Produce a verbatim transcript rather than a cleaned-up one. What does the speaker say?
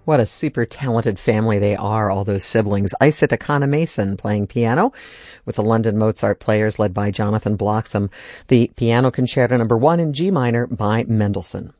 What a super talented family they are, all those siblings. Isa Takana Mason playing piano with the London Mozart Players led by Jonathan Bloxham. The Piano Concerto number one in G minor by Mendelssohn.